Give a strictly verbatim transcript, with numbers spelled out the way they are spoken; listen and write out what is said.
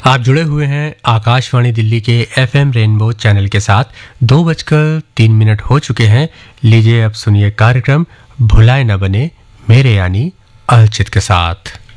आप जुड़े हुए हैं आकाशवाणी दिल्ली के एफएम रेनबो चैनल के साथ। दो बजकर तीन मिनट हो चुके हैं। लीजिए अब सुनिए कार्यक्रम भुलाए न बने मेरे यानी अलचित के साथ।